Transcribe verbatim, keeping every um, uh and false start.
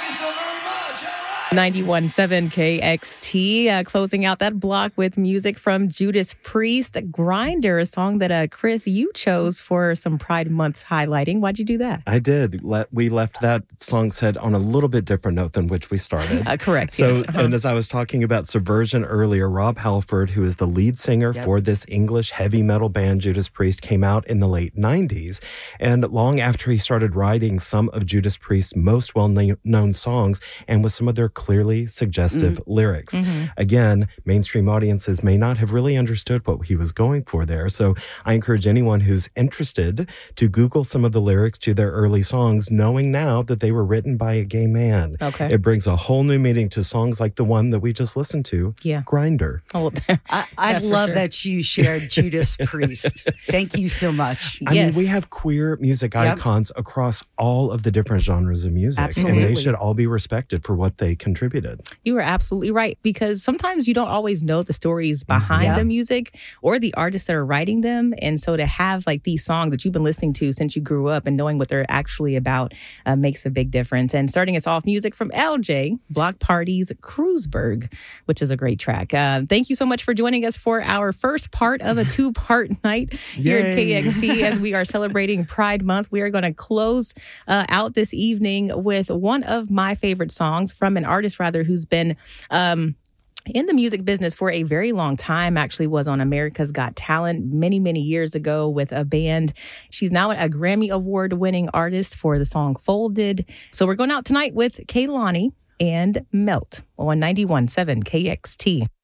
you so very much. All right. ninety-one point seven K X T, uh, closing out that block with music from Judas Priest, Grinder, a song that, uh, Chris, you chose for some Pride Month's highlighting. Why'd you do that? I did. Le- we left that song set on a little bit different note than which we started. Uh, correct, So, yes. Uh-huh. and as I was talking about Subversion earlier, Rob Halford, who is the lead singer Yep. for this English heavy metal band, Judas Priest, came out in the late nineties. And long after he started writing some of Judas Priest's most well-known songs and with some of their clearly suggestive Mm. lyrics. Mm-hmm. Again, mainstream audiences may not have really understood what he was going for there. So I encourage anyone who's interested to Google some of the lyrics to their early songs, knowing now that they were written by a gay man. Okay. It brings a whole new meaning to songs like the one that we just listened to, Yeah. Grinder. Oh, I, I Yeah, for love sure. that you shared Judas Priest. Thank you so much. I Yes. mean, we have queer music Yep. icons across all of the different genres of music, and Absolutely. they should all be respected for what they contributed. You were absolutely right, because sometimes you don't always know the stories behind Yeah. the music or the artists that are writing them. And so to have like these songs that you've been listening to since you grew up and knowing what they're actually about uh, makes a big difference. And starting us off, music from L J, Block Party's Cruiseberg, which is a great track. Uh, thank you so much for joining us for our first part of a two-part night here at K X T as we are celebrating Pride Month. We are going to close uh, out this evening with one of my favorite songs from an artist, rather, who's been um, in the music business for a very long time. Actually was on America's Got Talent many, many years ago with a band. She's now a Grammy Award winning artist for the song Folded. So we're going out tonight with Kehlani and Melt on ninety-one point seven K X T.